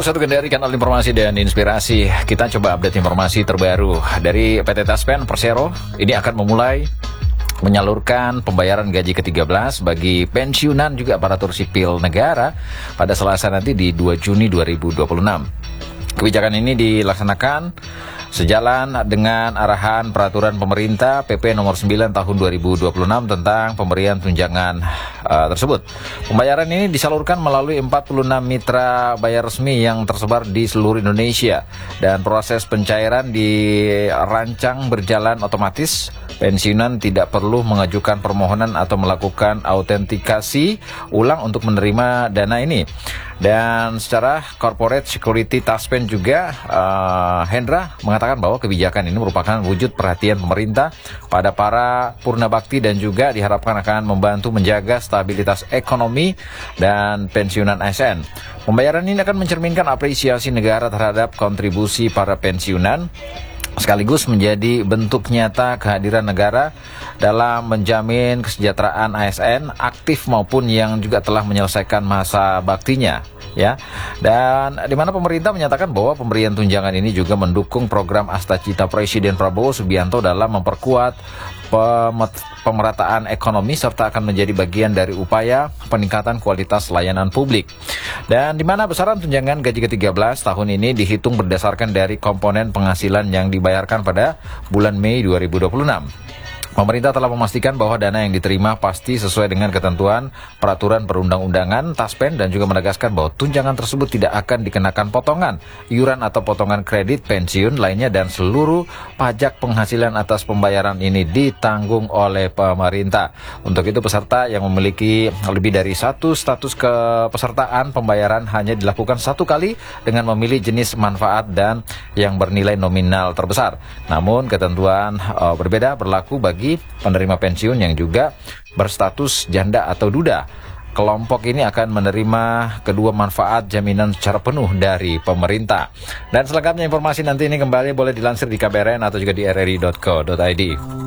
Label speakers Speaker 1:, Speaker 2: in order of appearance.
Speaker 1: Satu Kendari, kanal informasi dan inspirasi. Kita coba update informasi terbaru dari PT Taspen Persero. Ini akan memulai menyalurkan pembayaran gaji ke-13 bagi pensiunan juga aparatur sipil negara pada Selasa nanti di 2 Juni 2026. Kebijakan ini dilaksanakan sejalan dengan arahan peraturan pemerintah PP nomor 9 tahun 2026 tentang pemberian tunjangan tersebut. Pembayaran ini disalurkan melalui 46 mitra bayar resmi yang tersebar di seluruh Indonesia, dan proses pencairan dirancang berjalan otomatis. Pensiunan tidak perlu mengajukan permohonan atau melakukan autentikasi ulang untuk menerima dana ini. Dan secara corporate security, Taspen juga Hendra mengatakan bahwa kebijakan ini merupakan wujud perhatian pemerintah pada para purna bakti dan juga diharapkan akan membantu menjaga stabilitas ekonomi dan pensiunan ASN. Pembayaran ini akan mencerminkan apresiasi negara terhadap kontribusi para pensiunan, sekaligus menjadi bentuk nyata kehadiran negara dalam menjamin kesejahteraan ASN aktif maupun yang juga telah menyelesaikan masa baktinya, ya. Dan di mana pemerintah menyatakan bahwa pemberian tunjangan ini juga mendukung program Astacita Presiden Prabowo Subianto dalam memperkuat pemerataan ekonomi serta akan menjadi bagian dari upaya peningkatan kualitas layanan publik. Dan di mana besaran tunjangan gaji ke-13 tahun ini dihitung berdasarkan dari komponen penghasilan yang dibayarkan pada bulan Mei 2026. Pemerintah telah memastikan bahwa dana yang diterima pasti sesuai dengan ketentuan peraturan perundang-undangan Taspen, dan juga menegaskan bahwa tunjangan tersebut tidak akan dikenakan potongan, iuran atau potongan kredit pensiun lainnya, dan seluruh pajak penghasilan atas pembayaran ini ditanggung oleh pemerintah. Untuk itu peserta yang memiliki lebih dari satu status kepesertaan pembayaran hanya dilakukan satu kali dengan memilih jenis manfaat dan yang bernilai nominal terbesar. Namun ketentuan berbeda berlaku bagi penerima pensiun yang juga berstatus janda atau duda. Kelompok ini akan menerima kedua manfaat jaminan secara penuh dari pemerintah. Dan selengkapnya informasi nanti ini kembali boleh dilansir di KBRN atau juga di rri.co.id.